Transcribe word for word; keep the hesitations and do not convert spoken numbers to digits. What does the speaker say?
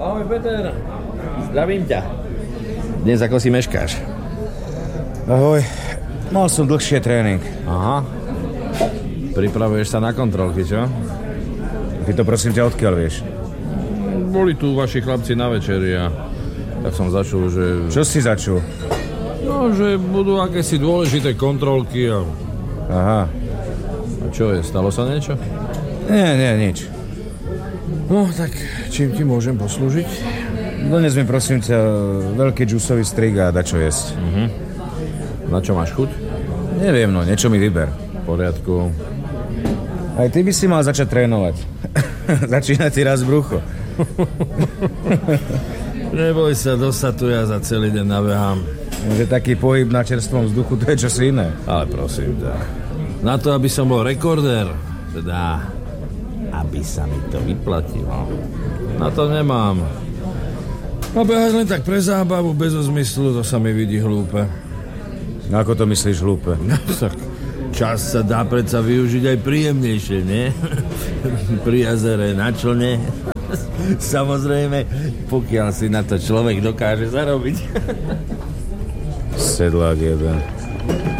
Ahoj, Peter. Zdravím ťa. Dnes ako si meškáš? Ahoj. Mal som dlhšie tréning. Aha. Pripravuješ sa na kontrolky, čo? Ty to prosím ťa odkiaľ vieš? Boli tu vaši chlapci na večeri a tak som začul, že... Čo si začul? No, že budú akési dôležité kontrolky a... Aha. A čo je, stalo sa niečo? Nie, nie, nič. No, tak čím ti môžem poslúžiť? Dones mi prosím ťa veľký džusový strik a dačo jesť. Mhm. Na čo máš chuť? Neviem, no, niečo mi vyber. V poriadku. Aj ty by si mal začať trénovať. Začína ti raz brucho. Neboj sa, dosť tu ja za celý deň nabehám. Že taký pohyb na čerstvom vzduchu, to je čosi iné. Ale prosím ťa. Na to, aby som bol rekordér, teda aby sa mi to vyplatilo. Na to nemám. A behať len tak pre zábavu, bez zmyslu, to sa mi vidí hlúpe. Ako to myslíš hlúpe? No tak čas sa dá predsa využiť aj príjemnejšie, nie? Pri jazere, na člne. Samozrejme, pokiaľ si na to človek dokáže zarobiť. Sedlák jeden.